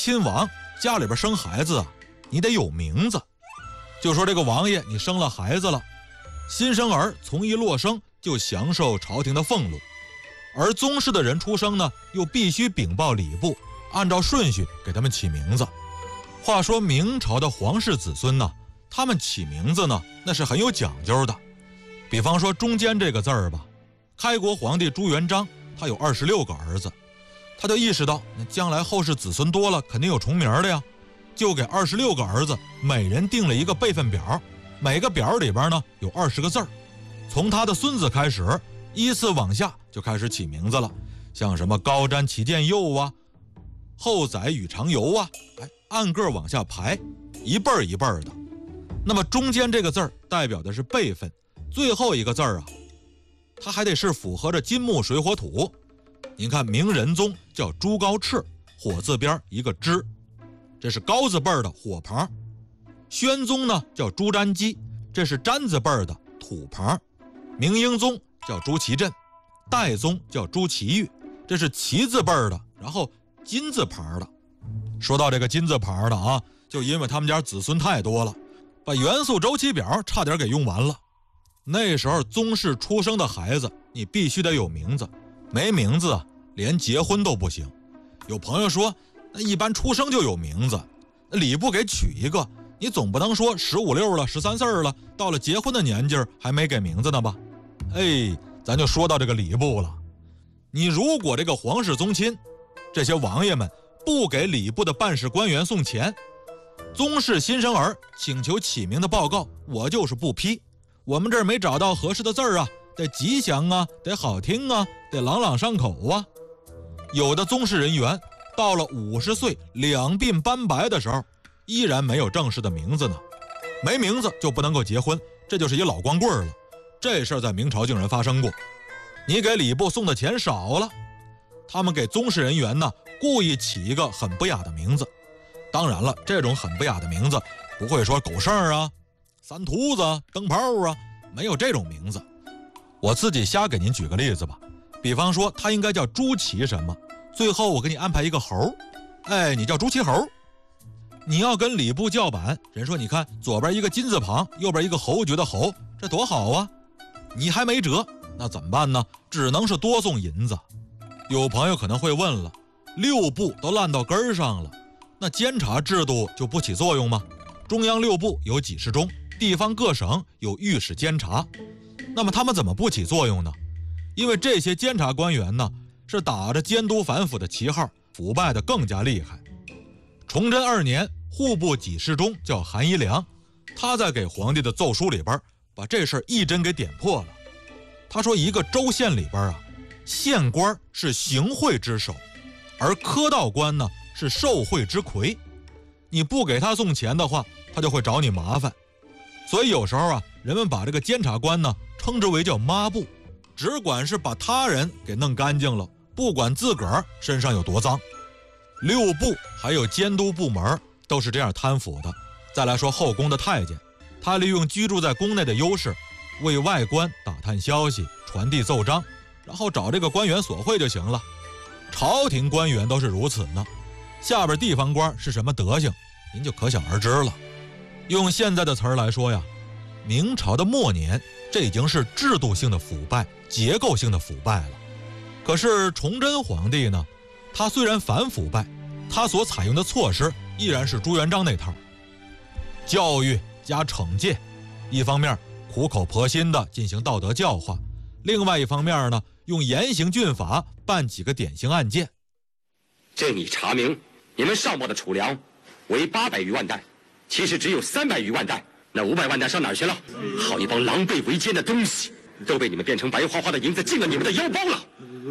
亲王家里边生孩子啊，你得有名字。就说这个王爷你生了孩子了，新生儿从一落生就享受朝廷的俸禄，而宗室的人出生呢，又必须禀报礼部，按照顺序给他们起名字。话说明朝的皇室子孙呢，他们起名字呢，那是很有讲究的。比方说中间这个字儿吧，开国皇帝朱元璋他有26个儿子，他就意识到那将来后世子孙多了，肯定有重名的呀，就给26个儿子每人定了一个辈分表，每个表里边呢有20个字儿，从他的孙子开始，依次往下就开始起名字了，像什么高瞻起见右啊，后载宇长游啊，按个往下排，一辈儿一辈儿的。那么中间这个字儿代表的是辈分，最后一个字儿啊，它还得是符合着金木水火土。您看明仁宗叫朱高炽，火字边一个之，这是高字辈儿的火旁。宣宗呢叫朱瞻基，这是瞻字辈儿的土旁。明英宗叫朱祁镇，代宗叫朱祁钰，这是祁字辈儿的，然后金字旁的。说到这个金字旁的啊，就因为他们家子孙太多了，把元素周期表差点给用完了。那时候宗室出生的孩子你必须得有名字，没名字连结婚都不行。有朋友说那一般出生就有名字，礼部给取一个，你总不能说15、6了13岁了，到了结婚的年纪还没给名字呢吧。咱就说到这个礼部了。你如果这个皇室宗亲这些王爷们不给礼部的办事官员送钱，宗室新生儿请求起名的报告我就是不批，我们这儿没找到合适的字儿啊，得吉祥啊，得好听啊，得朗朗上口啊。有的宗室人员到了50岁两鬓斑白的时候，依然没有正式的名字呢，没名字就不能够结婚，这就是一老光棍了。这事儿在明朝竟然发生过。你给礼部送的钱少了，他们给宗室人员呢故意起一个很不雅的名字。当然了，这种很不雅的名字不会说狗剩啊、三秃子、灯泡啊，没有这种名字。我自己瞎给您举个例子吧，比方说他应该叫朱祁什么，最后我给你安排一个猴，你叫朱祁猴。你要跟礼部叫板，人说你看左边一个金字旁，右边一个侯爵的侯，这多好啊，你还没辙，那怎么办呢？只能是多送银子。有朋友可能会问了，6部都烂到根儿上了，那监察制度就不起作用吗？中央6部有给事中，地方各省有御史监察，那么他们怎么不起作用呢？因为这些监察官员呢，是打着监督反腐的旗号，腐败的更加厉害。崇祯2年，户部给事中叫韩一良，他在给皇帝的奏书里边把这事儿一针给点破了。他说一个州县里边县官是行贿之首，而科道官呢是受贿之魁，你不给他送钱的话，他就会找你麻烦。所以有时候人们把这个监察官呢称之为叫抹布，只管是把他人给弄干净了，不管自个儿身上有多脏。6部还有监督部门都是这样贪腐的。再来说后宫的太监，他利用居住在宫内的优势，为外官打探消息，传递奏章，然后找这个官员索贿就行了。朝廷官员都是如此呢，下边地方官是什么德行，您就可想而知了。用现在的词儿来说呀，明朝的末年，这已经是制度性的腐败、结构性的腐败了。可是崇祯皇帝呢，他虽然反腐败，他所采用的措施依然是朱元璋那套，教育加惩戒，一方面苦口婆心地进行道德教化，另外一方面呢，用严刑峻法办几个典型案件。 朕已查明，你们上报的储粮为800余万担，其实只有300余万担，那500万担上哪儿去了？好一帮狼狈为奸的东西，都被你们变成白花花的银子进了你们的腰包了。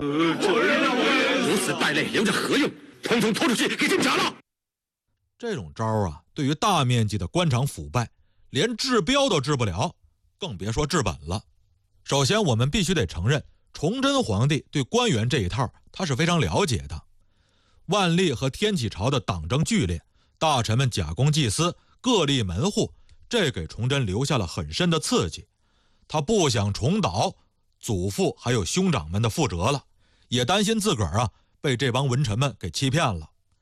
如此败类留着何用？统统拖出去给朕斩了！ 这种招对于大面积的官场腐败，连治标都治不了，更别说治本了。首先我们必须得承认，崇祯皇帝对官员这一套他是非常了解的。万历和天启朝的党争剧烈，大臣们假公济私，各立门户，这给崇祯留下了很深的刺激。他不想重蹈祖父还有兄长们的覆辙了，也担心自个儿被这帮文臣们给欺骗了。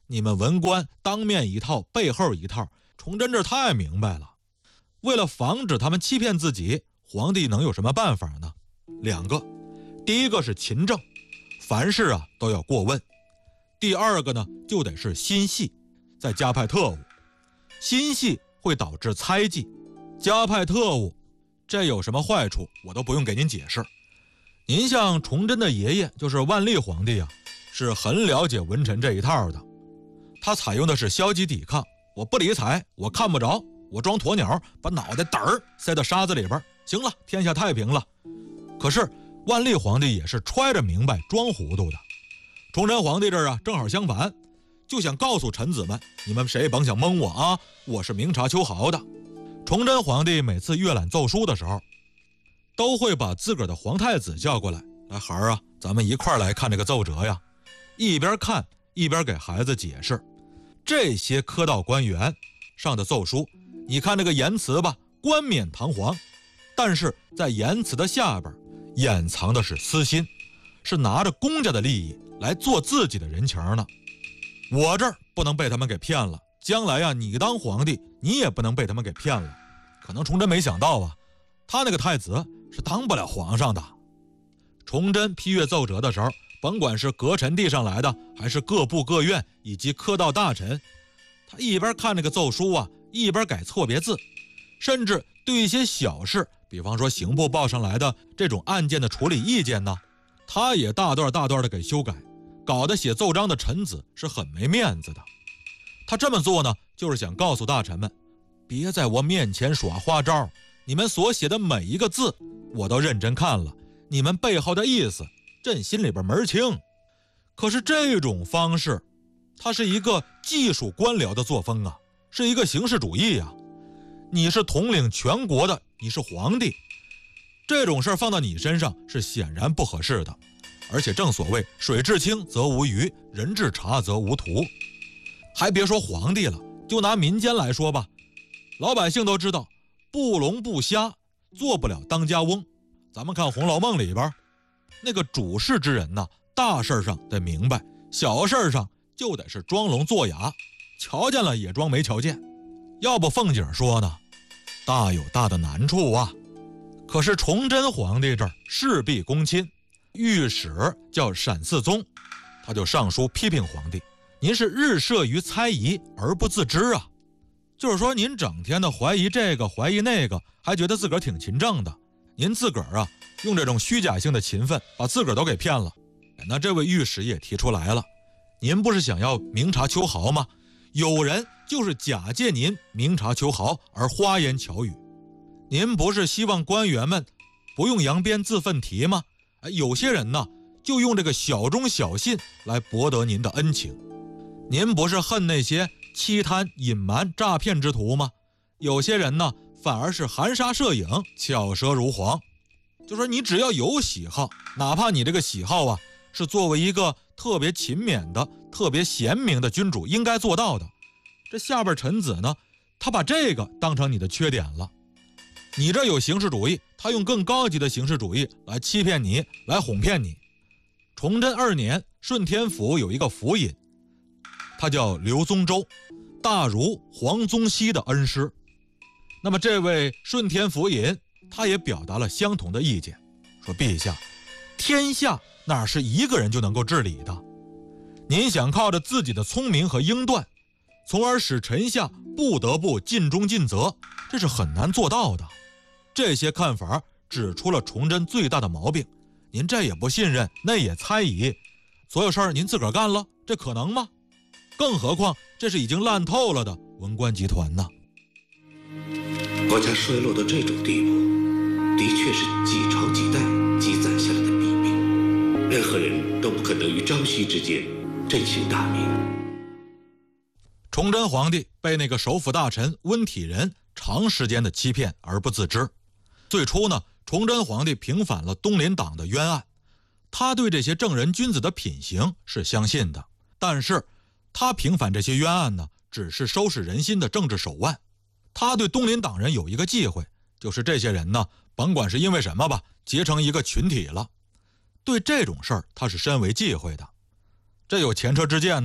你们文官当面一套背后一套，崇祯这太明白了。为了防止他们欺骗自己，皇帝能有什么办法呢？两个，第一个是勤政，凡事都要过问；第二个呢，就得是心细，再加派特务。心细会导致猜忌，加派特务，这有什么坏处我都不用给您解释。您像崇祯的爷爷就是万历皇帝是很了解文臣这一套的。他采用的是消极抵抗，我不理睬，我看不着，我装鸵鸟，把脑袋塞到沙子里边，行了，天下太平了。可是万历皇帝也是揣着明白装糊涂的。崇祯皇帝这儿正好相反，就想告诉臣子们，你们谁也甭想蒙我我是明察秋毫的。崇祯皇帝每次阅览奏书的时候，都会把自个儿的皇太子叫过来，来孩儿咱们一块儿来看这个奏折呀。一边看一边给孩子解释。这些科道官员上的奏书，你看这个言辞吧，冠冕堂皇，但是在言辞的下边掩藏的是私心，是拿着公家的利益来做自己的人情呢。我这儿不能被他们给骗了，将来你当皇帝，你也不能被他们给骗了。可能崇祯没想到他那个太子是当不了皇上的。崇祯批阅奏折的时候，甭管是阁臣递上来的，还是各部各院以及科道大臣，他一边看这个奏书一边改错别字，甚至对一些小事，比方说刑部报上来的这种案件的处理意见呢，他也大段大段的给修改，搞得写奏章的臣子是很没面子的。他这么做呢，就是想告诉大臣们，别在我面前耍花招，你们所写的每一个字我都认真看了，你们背后的意思朕心里边门清。可是这种方式，它是一个技术官僚的作风是一个形式主义你是统领全国的，你是皇帝，这种事放到你身上是显然不合适的。而且正所谓水至清则无鱼，人至察则无徒。还别说皇帝了，就拿民间来说吧，老百姓都知道不聋不瞎做不了当家翁。咱们看《红楼梦》里边那个主事之人大事上得明白，小事上就得是装聋作哑，瞧见了也装没瞧见。要不凤姐说呢，大有大的难处可是崇祯皇帝这儿事必躬亲，御史叫沈嗣宗，他就上书批评皇帝，您是日摄于猜疑而不自知就是说您整天的怀疑这个怀疑那个，还觉得自个儿挺勤政的，您自个儿用这种虚假性的勤奋把自个儿都给骗了。那这位御史也提出来了，您不是想要明察秋毫吗？有人就是假借您明察秋毫而花言巧语。您不是希望官员们不用扬鞭自奋蹄吗？有些人就用这个小忠小信来博得您的恩情。您不是恨那些欺贪隐瞒诈骗之徒吗？有些人反而是含沙射影，巧舌如簧。就说你只要有喜好，哪怕你这个喜好是作为一个特别勤勉的特别贤明的君主应该做到的，这下边臣子呢，他把这个当成你的缺点了。你这有形式主义，他用更高级的形式主义来欺骗你，来哄骗你。崇祯2年，顺天府有一个府尹，他叫刘宗周，大儒黄宗羲的恩师。那么这位顺天府尹他也表达了相同的意见，说陛下，天下哪是一个人就能够治理的？您想靠着自己的聪明和英断，从而使臣下不得不尽忠尽责，这是很难做到的。这些看法指出了崇祯最大的毛病，您这也不信任，那也猜疑，所有事儿您自个儿干了，这可能吗？更何况这是已经烂透了的文官集团呢。 国家衰落到这种地步，的确是几朝几代积攒下来的弊病，任何人都不可能于朝夕之间振兴大明。 崇祯皇帝被那个首辅大臣温体仁长时间的欺骗而不自知。最初呢，崇祯皇帝平反了东林党的冤案，他对这些正人君子的品行是相信的，但是他平反这些冤案呢，只是收拾人心的政治手腕。他对东林党人有一个忌讳，就是这些人呢，甭管是因为什么吧，结成一个群体了，对这种事儿他是深为忌讳的。这有前车之鉴呢，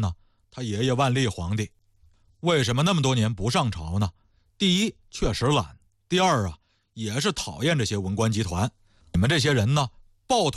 他爷爷万历皇帝。为什么那么多年不上朝呢？第一，确实懒；第二啊，也是讨厌这些文官集团。你们这些人呢，抱团